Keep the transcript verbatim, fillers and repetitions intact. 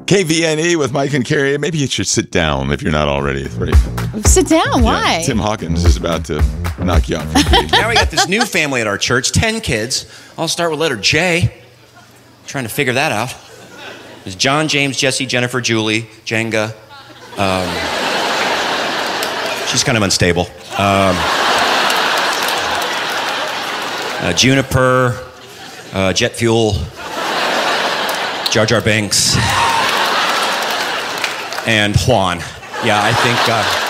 K V N E with Mike and Carrie. Maybe you should sit down if you're not already. It's pretty, Sit down, why? Yeah, Tim Hawkins is about to knock you off your feet. Now we got this new family at our church, ten kids. I'll start with letter J. Trying to figure that out. There's John, James, Jesse, Jennifer, Julie, Jenga. Um, she's kind of unstable. Um, uh, Juniper, uh, Jet Fuel, Jar Jar Binks, and Juan. Yeah, I think... Uh,